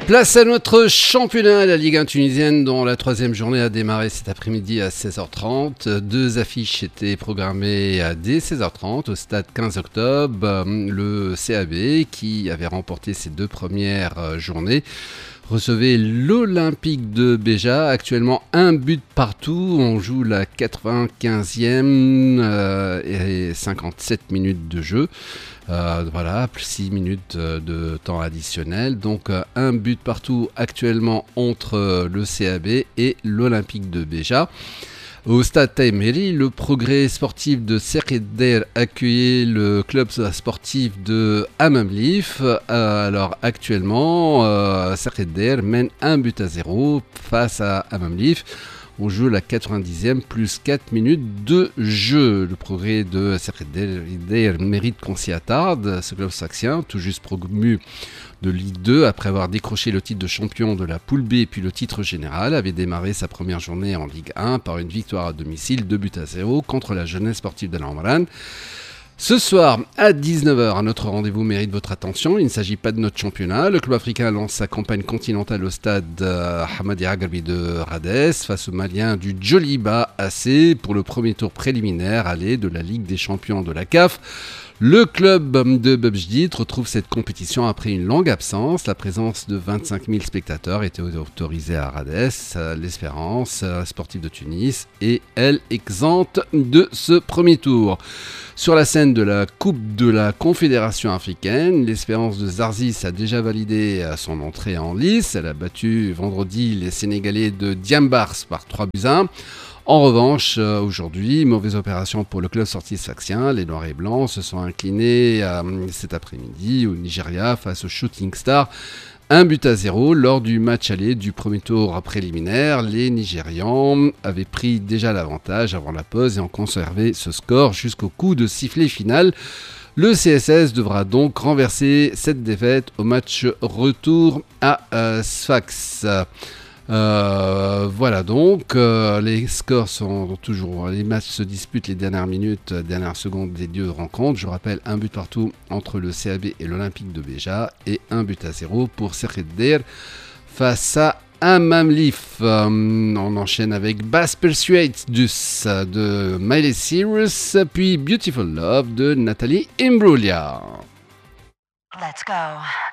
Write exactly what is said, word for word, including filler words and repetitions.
Place à notre championnat, la Ligue un tunisienne, dont la troisième journée a démarré cet après-midi à seize heures trente. Deux affiches étaient programmées dès seize heures trente au stade quinze octobre. Le C A B, qui avait remporté ses deux premières journées, recevait l'Olympique de Béja, actuellement un but partout. On joue la quatre-vingt-quinzième euh, et cinquante-sept minutes de jeu. Euh, voilà, plus six minutes de temps additionnel. Donc euh, un but partout actuellement entre euh, le C A B et l'Olympique de Béja. Au stade Taïmeri, le progrès sportif de Serkeder accueillait le club sportif de Hamamlif. Euh, alors actuellement, euh, Serkeder mène un but à zéro face à Hamamlif. On joue la quatre-vingt-dixième plus quatre minutes de jeu. Le progrès de Serkeder mérite qu'on s'y attarde. Ce club saxien, tout juste promu de Ligue deux, après avoir décroché le titre de champion de la Poule B puis le titre général, avait démarré sa première journée en Ligue un par une victoire à domicile, deux buts à zéro contre la jeunesse sportive de l'Amran. Ce soir, à dix-neuf heures, notre rendez-vous mérite votre attention. Il ne s'agit pas de notre championnat. Le club africain lance sa campagne continentale au stade euh, Hamadi Agarbi de Radès face aux Maliens du Djoliba A C pour le premier tour préliminaire aller de la Ligue des champions de la C A F. Le club de Bebjdit retrouve cette compétition après une longue absence. La présence de vingt-cinq mille spectateurs était autorisée à Radès. L'Espérance sportive de Tunis est, elle, exempte de ce premier tour. Sur la scène de la Coupe de la Confédération africaine, l'Espérance de Zarzis a déjà validé son entrée en lice. Elle a battu vendredi les Sénégalais de Diambars par trois buts à un. En revanche, euh, aujourd'hui, mauvaise opération pour le club sorti saxien. Les Noirs et Blancs se sont inclinés euh, cet après-midi au Nigeria face au Shooting Star. Un but à zéro lors du match aller du premier tour préliminaire. Les Nigérians avaient pris déjà l'avantage avant la pause et ont conservé ce score jusqu'au coup de sifflet final. Le C S S devra donc renverser cette défaite au match retour à euh, Sfax. Euh, voilà donc, euh, les scores sont toujours, les matchs se disputent les dernières minutes, dernières secondes des deux rencontres. Je rappelle, un but partout entre le C A B et l'Olympique de Béja et un but à zéro pour Serkeder face à Hamamlif. Euh, on enchaîne avec Bass Persuades de Miley Cyrus, puis Beautiful Love de Nathalie Imbruglia. Let's go.